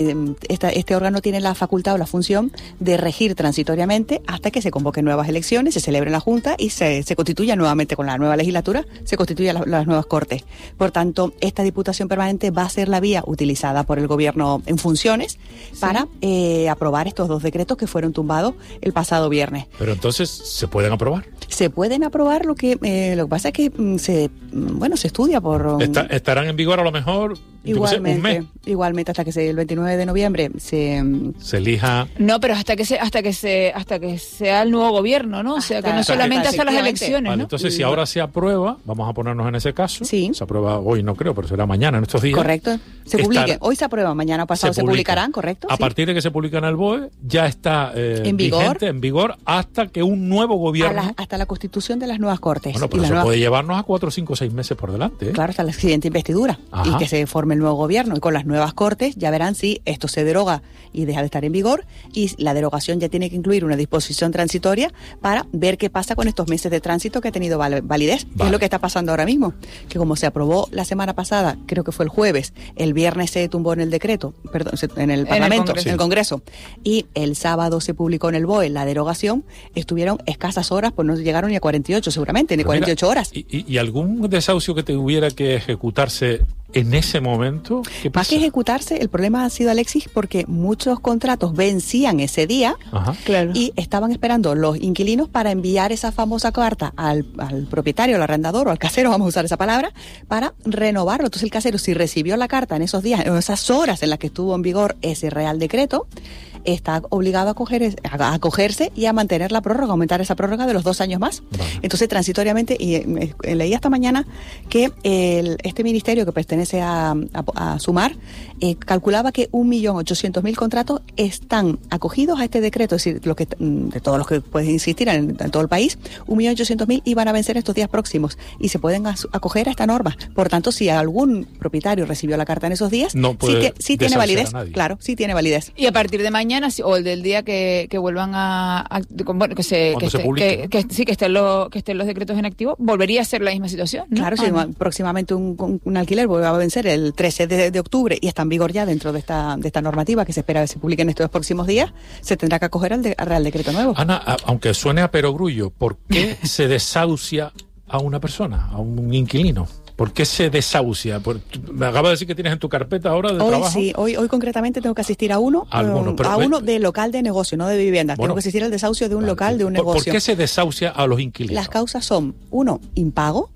Este órgano tiene la facultad o la función de regir transitoriamente hasta que se convoquen nuevas elecciones, se celebre la Junta y se constituya nuevamente con la nueva legislatura, se constituyan las nuevas Cortes. Por tanto, esta Diputación Permanente va a ser la vía utilizada por el Gobierno en funciones para aprobar estos dos decretos que fueron tumbados el pasado viernes. Pero entonces, ¿se pueden aprobar? Se pueden aprobar, lo que pasa es que se estudia por... ¿Estarán en vigor a lo mejor igualmente, un mes? Igualmente hasta que el 29 de noviembre se elija... No, pero hasta que sea el nuevo gobierno, ¿no? O sea, que no solamente hasta las elecciones, vale, ¿no? Entonces, si ahora se aprueba, vamos a ponernos en ese caso, sí. Se aprueba hoy, no creo, pero será mañana, en estos días. Correcto. Se publique. Hoy se aprueba, mañana pasado se publicarán, ¿correcto? A partir de que se publica en el BOE, ya está en vigor hasta que un nuevo gobierno... Hasta la constitución de las nuevas Cortes. Bueno, pero eso puede llevarnos a 4, 5, 6 meses por delante, ¿eh? Claro, hasta la siguiente investidura. Ajá. Y que se forme el nuevo gobierno. Y con las nuevas Cortes ya verán si esto se deroga y deja de estar en vigor, y la derogación ya tiene que incluir una disposición transitoria para ver qué pasa con estos meses de tránsito que ha tenido validez. Vale. Es lo que está pasando ahora mismo, que como se aprobó la semana pasada, creo que fue el jueves, el viernes se tumbó en el decreto, en el Parlamento, en el Congreso, y el sábado se publicó en el BOE la derogación, estuvieron escasas horas, pues no llegaron ni a 48 seguramente, ni 48 horas. ¿Y algún desahucio que tuviera que ejecutarse en ese momento? Más que ejecutarse, el problema ha sido, Alexis, porque muchos contratos vencían ese día. Ajá. Claro. Y estaban esperando los inquilinos para enviar esa famosa carta al propietario, al arrendador o al casero, vamos a usar esa palabra, para renovarlo. Entonces el casero, si recibió la carta en esos días, en esas horas en las que estuvo en vigor ese Real Decreto, está obligado a acogerse y a mantener la prórroga, aumentar esa prórroga de los 2 años más. Vale. Entonces, transitoriamente, y leí esta mañana que este ministerio que pertenece a Sumar calculaba que 1.800.000 contratos están acogidos a este decreto, es decir, de todos los que pueden existir en todo el país, 1.800.000 iban a vencer estos días próximos y se pueden acoger a esta norma. Por tanto, si algún propietario recibió la carta en esos días, sí tiene validez. Claro, sí tiene validez. Y a partir de mañana o el del día que vuelvan que estén los decretos en activo, volvería a ser la misma situación, ¿no? Claro, si próximamente un alquiler vuelve a vencer el 13 de octubre y está en vigor ya dentro de esta normativa que se espera que se publique en estos próximos días, se tendrá que acoger al Real Decreto nuevo. Ana, aunque suene a perogrullo, ¿por qué se desahucia a una persona, a un inquilino? ¿Por qué se desahucia? Me acaba de decir que tienes en tu carpeta ahora de trabajo. Sí, hoy concretamente tengo que asistir a uno de local de negocio, no de vivienda. Tengo que asistir al desahucio de un local, de un negocio. ¿Por qué se desahucia a los inquilinos? Las causas son, impago.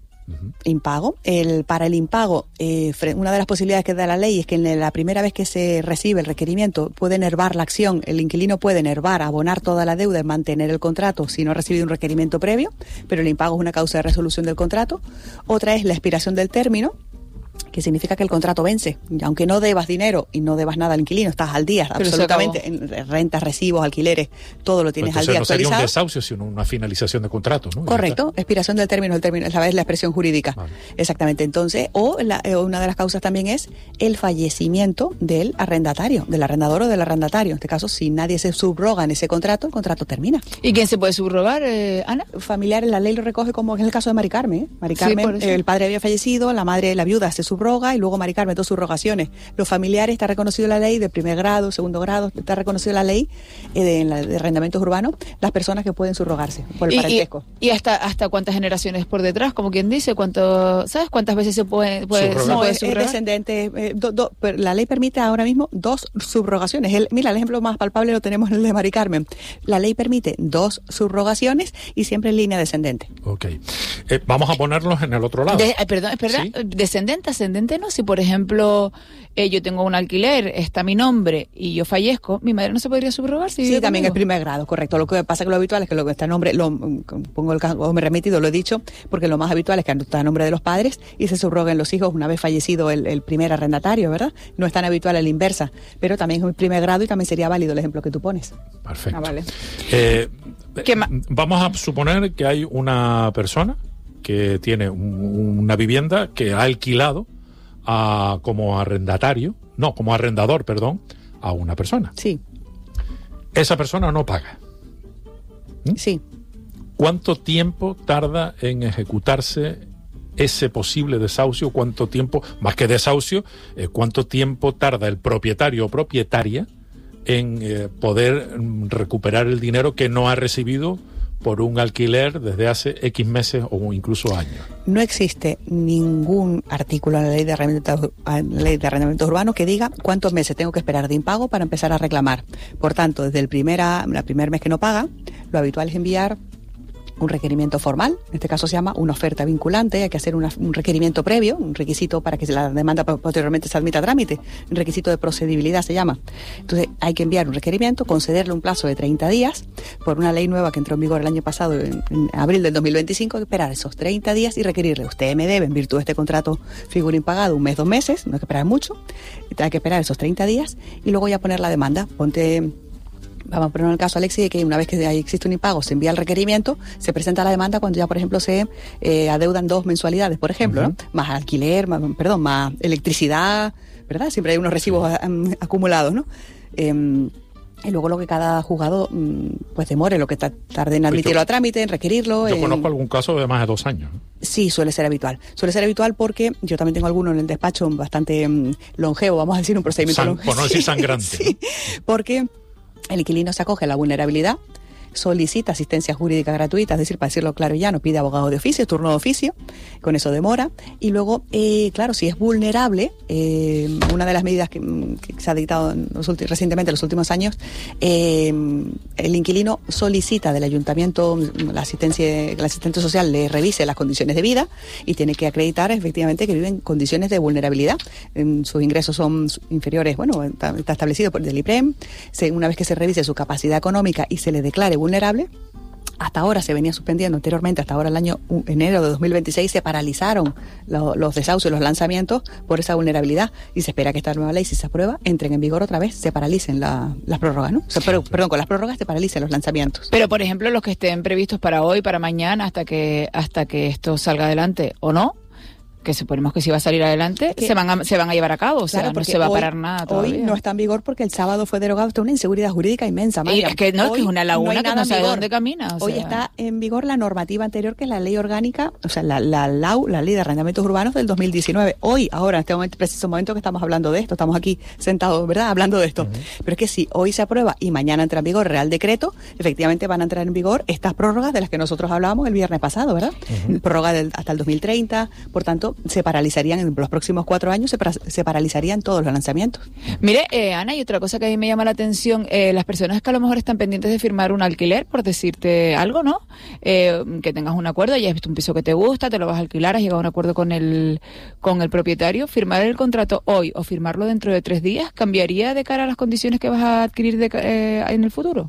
Para el impago, una de las posibilidades que da la ley es que en la primera vez que se recibe el requerimiento puede enervar la acción, el inquilino puede enervar, abonar toda la deuda y mantener el contrato si no ha recibido un requerimiento previo, pero el impago es una causa de resolución del contrato. Otra es la expiración del término, que significa que el contrato vence. Aunque no debas dinero y no debas nada al inquilino, estás al día, pero absolutamente, en rentas, recibos, alquileres, todo lo tienes al día actualizado. No sería un desahucio, sino una finalización de contrato, ¿no? Correcto, expiración del término, es la expresión jurídica. Vale. Exactamente, entonces, una de las causas también es el fallecimiento del arrendatario, del arrendador o del arrendatario. En este caso, si nadie se subroga en ese contrato, el contrato termina. ¿Y quién se puede subrogar, Ana? Familiares, la ley lo recoge como en el caso de Mari Carmen. Mari Carmen, el padre había fallecido, la viuda se subroga y luego Mari Carmen, 2 subrogaciones. Los familiares, está reconocido la ley de primer grado, segundo grado, está reconocido la ley de arrendamientos urbanos, las personas que pueden subrogarse por el parentesco. ¿Y hasta cuántas generaciones por detrás? Como quien dice, ¿sabes cuántas veces se puede subrogar? No, es descendente. La ley permite ahora mismo 2 subrogaciones. Mira, el ejemplo más palpable lo tenemos en el de Mari Carmen. La ley permite 2 subrogaciones y siempre en línea descendente. Ok. Vamos a ponerlos en el otro lado. Espera, ¿sí? Descendente, ascendente, ¿no? Si, por ejemplo, yo tengo un alquiler, está mi nombre y yo fallezco, ¿mi madre no se podría subrogar? Sí, también es primer grado, correcto. Lo que pasa es que lo habitual es que lo que está a nombre, pongo el caso, me he remitido, lo he dicho, porque lo más habitual es que está a nombre de los padres y se subroguen los hijos una vez fallecido el primer arrendatario, ¿verdad? No es tan habitual a la inversa, pero también es primer grado y también sería válido el ejemplo que tú pones. Perfecto. Vale. Vamos a suponer que hay una persona que tiene una vivienda que ha alquilado como arrendador, a una persona. Sí. Esa persona no paga. Sí. ¿Cuánto tiempo tarda en ejecutarse ese posible desahucio, cuánto tiempo, más que desahucio, cuánto tiempo tarda el propietario o propietaria en poder recuperar el dinero que no ha recibido por un alquiler desde hace X meses o incluso años. No existe ningún artículo en la ley de arrendamientos urbanos que diga cuántos meses tengo que esperar de impago para empezar a reclamar. Por tanto, desde el primer mes que no paga, lo habitual es enviar un requerimiento formal, en este caso se llama una oferta vinculante, hay que hacer un requerimiento previo, un requisito para que la demanda posteriormente se admita a trámite, un requisito de procedibilidad se llama. Entonces hay que enviar un requerimiento, concederle un plazo de 30 días, por una ley nueva que entró en vigor el año pasado, en abril del 2025, hay que esperar esos 30 días y requerirle, usted me debe, en virtud de este contrato figura impagado, un mes, 2 meses, no hay que esperar mucho, hay que esperar esos 30 días y luego ya poner la demanda. Vamos a poner el caso, Alexis, de que una vez que ahí existe un impago, se envía el requerimiento, se presenta la demanda cuando ya, por ejemplo, se adeudan 2 mensualidades, por ejemplo, ¿no? Más alquiler, más electricidad, ¿verdad? Siempre hay unos recibos acumulados, ¿no? Y luego lo que cada juzgado pues demore, lo que tarde en admitirlo a trámite, en requerirlo. Yo conozco algún caso de más de 2 años. Sí, suele ser habitual. Suele ser habitual porque yo también tengo alguno en el despacho bastante longevo, vamos a decir, un procedimiento longevo. Por no decir sangrante. Sí, porque el inquilino se acoge a la vulnerabilidad, solicita asistencia jurídica gratuita, es decir, para decirlo claro y llano, pide abogado de oficio, turno de oficio, con eso demora, y luego, claro, si es vulnerable, una de las medidas que se ha dictado recientemente, en los últimos años, el inquilino solicita del ayuntamiento, el asistente social le revise las condiciones de vida y tiene que acreditar efectivamente que vive en condiciones de vulnerabilidad. Sus ingresos son inferiores, está establecido por el IPREM, una vez que se revise su capacidad económica y se le declare vulnerable. Hasta ahora se venía suspendiendo, anteriormente, hasta ahora el año enero de 2026 se paralizaron los desahucios, los lanzamientos por esa vulnerabilidad y se espera que esta nueva ley, si se aprueba, entren en vigor otra vez, se paralicen las prórrogas, ¿no? Perdón, con las prórrogas se paralicen los lanzamientos. Pero, por ejemplo, los que estén previstos para hoy, para mañana, hasta que esto salga adelante o no, que suponemos que si va a salir adelante, se van a llevar a cabo, o sea, no se va a parar nada todavía. Hoy no está en vigor porque el sábado fue derogado, está una inseguridad jurídica inmensa, María. Es que es una laguna que no sabe dónde camina. Hoy está en vigor la normativa anterior, que es la ley orgánica, o sea, la ley de arrendamientos urbanos del 2019. Hoy, ahora, en este preciso momento que estamos hablando de esto, estamos aquí sentados, ¿verdad?, hablando de esto. Pero es que si hoy se aprueba y mañana entra en vigor Real Decreto, efectivamente van a entrar en vigor estas prórrogas de las que nosotros hablábamos el viernes pasado, ¿verdad? Prórroga hasta el 2030, por tanto, se paralizarían en los próximos 4 años, se paralizarían todos los lanzamientos. Mire, Ana, y otra cosa que a mí me llama la atención, las personas que a lo mejor están pendientes de firmar un alquiler, por decirte algo, ¿no? Que tengas un acuerdo, ya has visto un piso que te gusta, te lo vas a alquilar, has llegado a un acuerdo con el propietario, firmar el contrato hoy o firmarlo dentro de 3 días, ¿cambiaría de cara a las condiciones que vas a adquirir en el futuro?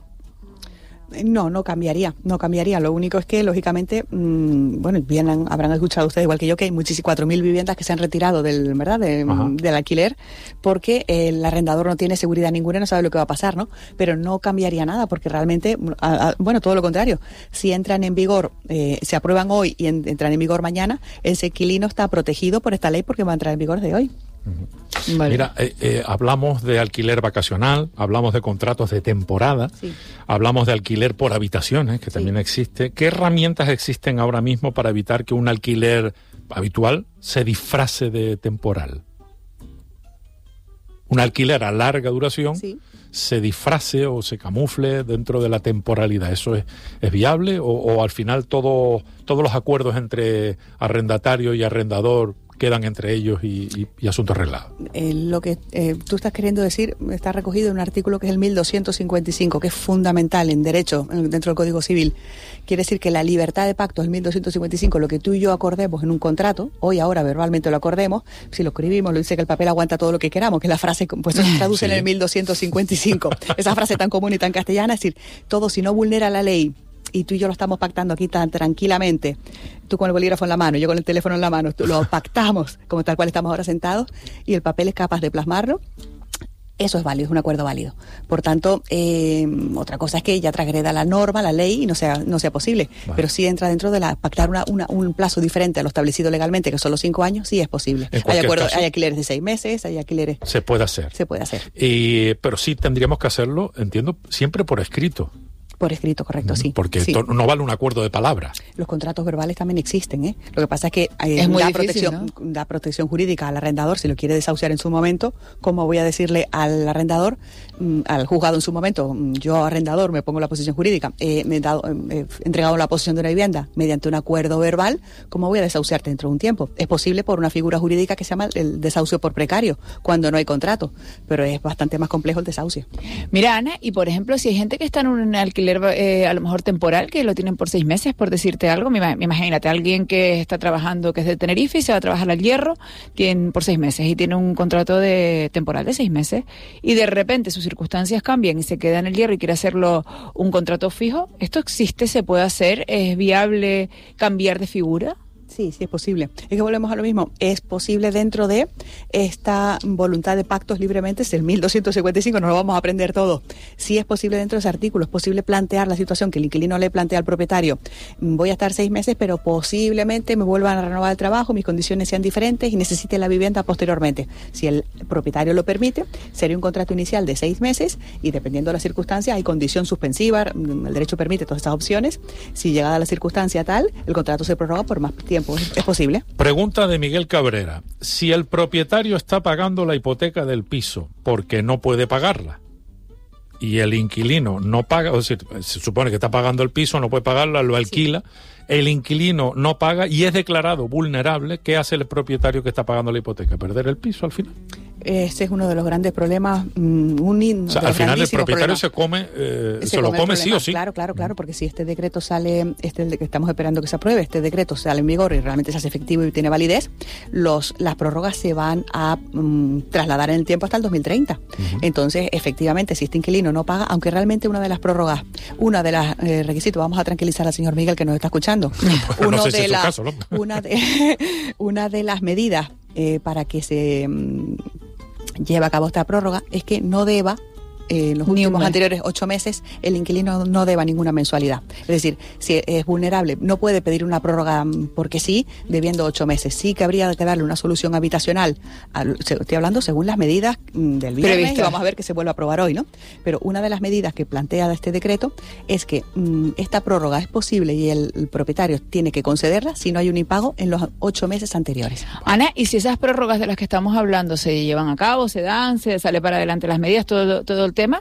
No cambiaría. Lo único es que, lógicamente, habrán escuchado ustedes, igual que yo, que hay 4.000 viviendas que se han retirado del alquiler porque el arrendador no tiene seguridad ninguna y no sabe lo que va a pasar, ¿no? Pero no cambiaría nada porque realmente, todo lo contrario. Si entran en vigor, se aprueban hoy y entran en vigor mañana, ese inquilino está protegido por esta ley porque va a entrar en vigor de hoy. Vale. Mira, hablamos de alquiler vacacional, hablamos de contratos de temporada, sí. Hablamos de alquiler por habitaciones, que también existe. ¿Qué herramientas existen ahora mismo para evitar que un alquiler habitual se disfrace de temporal? Un alquiler a larga duración se disfrace o se camufle dentro de la temporalidad. ¿Eso es viable o al final todos los acuerdos entre arrendatario y arrendador quedan entre ellos y asuntos arreglados? Lo que tú estás queriendo decir está recogido en un artículo que es el 1255, que es fundamental en derecho dentro del Código Civil. Quiere decir que la libertad de pacto es el 1255, lo que tú y yo acordemos en un contrato, hoy ahora verbalmente lo acordemos, si lo escribimos, lo dice que el papel aguanta todo lo que queramos, que la frase pues se traduce en el 1255. Esa frase tan común y tan castellana, es decir, todo si no vulnera la ley, y tú y yo lo estamos pactando aquí tan tranquilamente, tú con el bolígrafo en la mano, yo con el teléfono en la mano, lo pactamos como tal cual estamos ahora sentados y el papel es capaz de plasmarlo, eso es válido, es un acuerdo válido. Por tanto, otra cosa es que ya transgreda la norma, la ley y no sea posible, vale. Pero sí entra dentro de pactar un plazo diferente a lo establecido legalmente, que son los 5 años, sí es posible. Hay alquileres de 6 meses, hay alquileres... Se puede hacer. Se puede hacer. Pero sí tendríamos que hacerlo, entiendo, siempre por escrito. Por escrito, correcto, sí. Porque no vale un acuerdo de palabras. Los contratos verbales también existen, ¿eh? Lo que pasa es que es muy difícil, ¿no? Da protección jurídica al arrendador si lo quiere desahuciar en su momento. ¿Cómo voy a decirle al arrendador, al juzgado en su momento, yo arrendador me pongo en la posición jurídica, he entregado la posesión de una vivienda mediante un acuerdo verbal, ¿cómo voy a desahuciarte dentro de un tiempo? Es posible por una figura jurídica que se llama el desahucio por precario, cuando no hay contrato, pero es bastante más complejo el desahucio. Mira, Ana, y por ejemplo, si hay gente que está en un alquiler a lo mejor temporal, que lo tienen por 6 meses, por decirte algo, imagínate, alguien que está trabajando, que es de Tenerife y se va a trabajar al Hierro por 6 meses y tiene un contrato temporal de 6 meses y de repente sus circunstancias cambian y se queda en el Hierro y quiere hacerlo un contrato fijo. ¿Esto existe? ¿Se puede hacer? ¿Es viable cambiar de figura? Sí, sí es posible. Es que volvemos a lo mismo. Es posible dentro de esta voluntad de pactos libremente, es el 1255, no lo vamos a aprender todo. Sí es posible dentro de ese artículo, es posible plantear la situación que el inquilino le plantea al propietario. Voy a estar 6 meses, pero posiblemente me vuelvan a renovar el trabajo, mis condiciones sean diferentes y necesite la vivienda posteriormente. Si el propietario lo permite, sería un contrato inicial de 6 meses y dependiendo de las circunstancias hay condición suspensiva, el derecho permite todas estas opciones. Si llegada la circunstancia tal, el contrato se prorroga por más tiempo. ¿Es posible? Pregunta de Miguel Cabrera. Si el propietario está pagando la hipoteca del piso porque no puede pagarla y el inquilino no paga, o sea, se supone que está pagando el piso, no puede pagarla, lo alquila, el inquilino no paga y es declarado vulnerable, ¿qué hace el propietario que está pagando la hipoteca? ¿Perder el piso al final? Ese es uno de los grandes problemas. Al final el propietario se lo come sí o sí. Claro, porque si este decreto sale, que estamos esperando que se apruebe, este decreto sale en vigor y realmente se hace efectivo y tiene validez, las prórrogas se van a trasladar en el tiempo hasta el 2030. Uh-huh. Entonces, efectivamente, si este inquilino no paga, aunque realmente una de las prórrogas, una de las requisitos, vamos a tranquilizar al señor Miguel que nos está escuchando. Una de las medidas para que se lleve a cabo esta prórroga es que no deba en los últimos anteriores 8 meses el inquilino no deba ninguna mensualidad. Es decir, si es vulnerable, no puede pedir una prórroga porque sí, debiendo 8 meses. Sí que habría que darle una solución habitacional. Estoy hablando según las medidas del viernes, y vamos a ver que se vuelve a aprobar hoy, ¿no? Pero una de las medidas que plantea este decreto es que esta prórroga es posible y el propietario tiene que concederla si no hay un impago en los 8 meses anteriores. Ana, y si esas prórrogas de las que estamos hablando se llevan a cabo, se dan, se sale para adelante las medidas, todo el tema,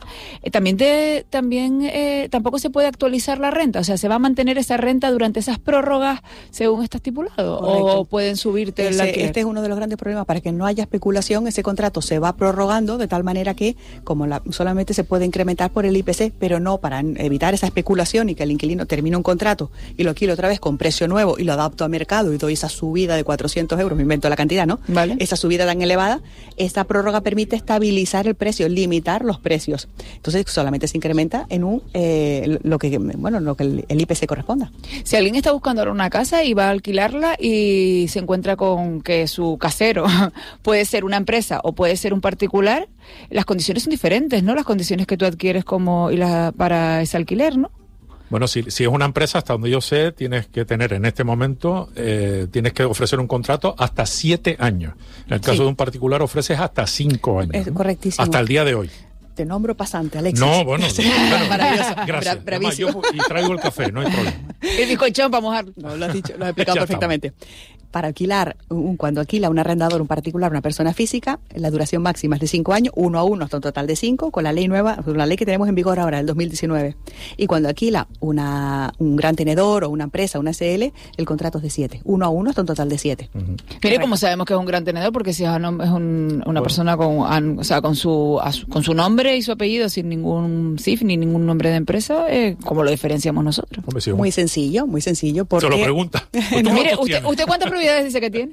tampoco se puede actualizar la renta, o sea, ¿se va a mantener esa renta durante esas prórrogas según está estipulado? Correcto. ¿O pueden subirte el alquiler? Este es uno de los grandes problemas, para que no haya especulación, ese contrato se va prorrogando de tal manera que solamente se puede incrementar por el IPC, pero no para evitar esa especulación y que el inquilino termine un contrato y lo alquile otra vez con precio nuevo y lo adapto a mercado y doy esa subida de 400 euros, me invento la cantidad, ¿no? Vale. Esa subida tan elevada, esta prórroga permite estabilizar el precio, limitar los precios. Entonces solamente se incrementa en lo que el IPC corresponda. Si alguien está buscando ahora una casa y va a alquilarla y se encuentra con que su casero puede ser una empresa o puede ser un particular, las condiciones son diferentes, ¿no? Las condiciones que tú adquieres para ese alquiler, ¿no? Bueno, si es una empresa, hasta donde yo sé, tienes que tener en este momento, tienes que ofrecer un contrato hasta 7 años. En el caso de un particular ofreces hasta 5 años. Es correctísimo. Hasta el día de hoy. Te nombro pasante, Alexis. No, bueno. Maravilloso. Gracias. Además, yo traigo el café, no hay problema. El bizcochón para mojar. No, lo has dicho, lo has explicado perfectamente. Para alquilar, cuando alquila un arrendador, un particular, una persona física, la duración máxima es de 5 años, 1 a 1 hasta un total de 5, con la ley nueva, la ley que tenemos en vigor ahora, del 2019. Y cuando alquila un gran tenedor o una empresa, una SL, el contrato es de 7. 1 a 1 hasta un total de 7. Uh-huh. Mire, ¿cómo sabemos que es un gran tenedor? Porque si es una persona con su nombre y su apellido, sin ningún CIF ni ningún nombre de empresa, ¿cómo lo diferenciamos nosotros? Muy sencillo. Porque... Se lo pregunta. Mire, ¿usted cuántas propiedades dice que tiene?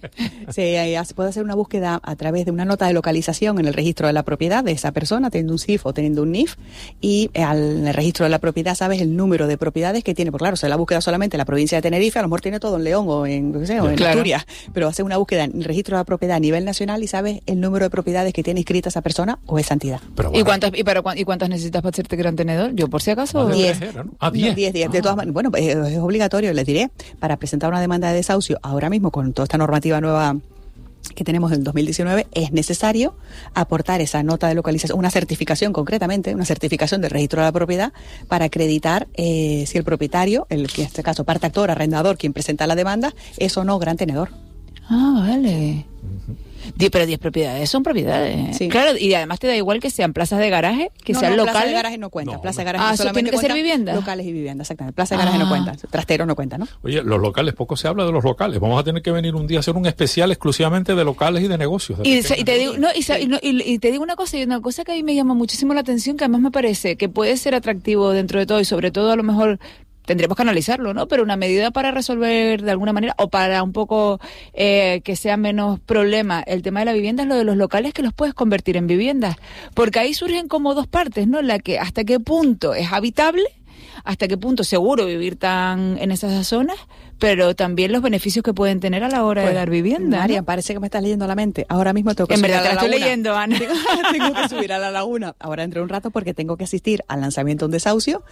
Se puede hacer una búsqueda a través de una nota de localización en el registro de la propiedad de esa persona, teniendo un CIF o teniendo un NIF, y en el registro de la propiedad sabes el número de propiedades que tiene, porque claro, la búsqueda solamente en la provincia de Tenerife, a lo mejor tiene todo en León o en Asturias, pero hacer una búsqueda en el registro de la propiedad a nivel nacional y sabes el número de propiedades que tiene inscrita esa persona o esa entidad. ¿Y cuántas necesitas para hacerte gran tenedor? Yo, por si acaso... 10. 10. De todas maneras, bueno, es obligatorio, les diré, para presentar una demanda de desahucio ahora mismo con toda esta normativa nueva que tenemos del 2019, es necesario aportar esa nota de localización, una certificación concretamente, una certificación de registro de la propiedad para acreditar si el propietario, que en este caso parte actor, arrendador, quien presenta la demanda, es o no gran tenedor. Ah, vale. Pero 10 propiedades son propiedades. Sí. Claro, y además te da igual que sean plazas de garaje, que sean locales. Plaza de garaje no cuenta. Plaza de garaje tiene solamente que ser cuenta vivienda. locales y viviendas, exactamente. Plaza de garaje no cuenta. Trastero no cuenta, ¿no? Oye, los locales, poco se habla de los locales. Vamos a tener que venir un día a hacer un especial exclusivamente de locales y de negocios. Y te digo una cosa que a mí me llama muchísimo la atención, que además me parece que puede ser atractivo dentro de todo, y sobre todo a lo mejor tendremos que analizarlo, ¿no? Pero una medida para resolver de alguna manera, o para un poco que sea menos problema el tema de la vivienda, es lo de los locales, que los puedes convertir en viviendas. Porque ahí surgen como dos partes, ¿no? La que hasta qué punto es habitable, hasta qué punto seguro vivir en esas zonas, pero también los beneficios que pueden tener a la hora de dar vivienda. María, ¿no? parece que me estás leyendo la mente. Ahora mismo tengo que subir a la laguna. En verdad te la estoy leyendo, Ana. Tengo que subir a la laguna ahora dentro de un rato, porque tengo que asistir al lanzamiento de un desahucio,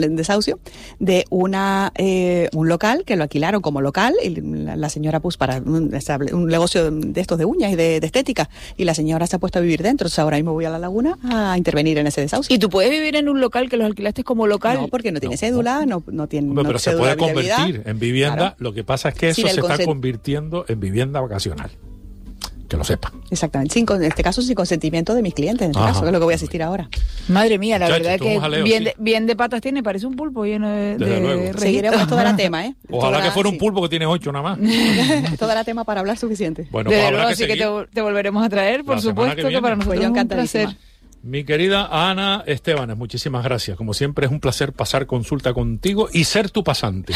de un local que lo alquilaron como local, y la señora puso para un negocio de estos de uñas y de estética, y la señora se ha puesto a vivir dentro. Entonces ahora mismo voy a la laguna a intervenir en ese desahucio. ¿Y tú puedes vivir en un local que los alquilaste como local? No, porque no tiene cédula, no tiene. Pero se puede convertir en vivienda. Claro. Lo que pasa es que eso se está convirtiendo en vivienda vacacional. Que lo sepa. Exactamente. En este caso, sin consentimiento de mis clientes, en este caso, que es lo que voy a asistir ahora. Madre mía, la verdad es que jaleo, bien de patas tiene, parece un pulpo lleno de seguiremos, esto dará tema, ¿eh? Ojalá que fuera un pulpo que tiene 8 nada más. Esto dará tema para hablar suficiente. Bueno, desde luego, así que te volveremos a traer, por supuesto, que para nosotros es un placer. Mi querida Ana Estebanes, muchísimas gracias. Como siempre, es un placer pasar consulta contigo y ser tu pasante.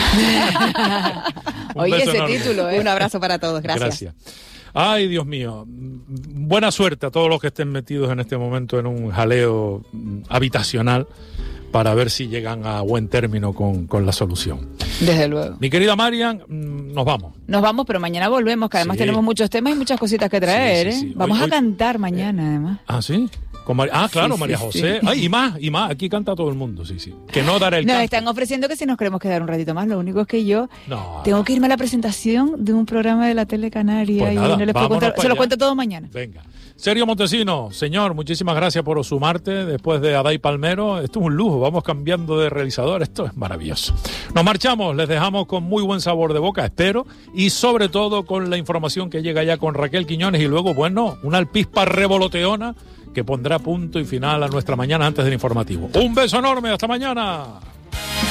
Oye, ese enorme. Título, ¿eh? Un abrazo para todos, gracias. Ay, Dios mío. Buena suerte a todos los que estén metidos en este momento en un jaleo habitacional, para ver si llegan a buen término con la solución. Desde luego. Mi querida Marian, nos vamos. Nos vamos, pero mañana volvemos, que además tenemos muchos temas y muchas cositas que traer. Sí. Vamos a cantar mañana, además. ¿Ah, sí? Claro, María José. Sí. Ay, y más. Aquí canta todo el mundo, sí. Que no dará el Nos canto. están ofreciendo que si nos queremos quedar un ratito más. Lo único es que yo tengo que irme a la presentación de un programa de la Tele Canaria. Pues nada, y no les puedo contar, se lo cuento todo mañana. Venga. Sergio Montesino, señor, muchísimas gracias por sumarte después de Adai Palmero. Esto es un lujo, vamos cambiando de realizador, esto es maravilloso. Nos marchamos, les dejamos con muy buen sabor de boca, espero, y sobre todo con la información que llega ya con Raquel Quiñones, y luego, bueno, una alpispa revoloteona que pondrá punto y final a nuestra mañana antes del informativo. Un beso enorme, hasta mañana.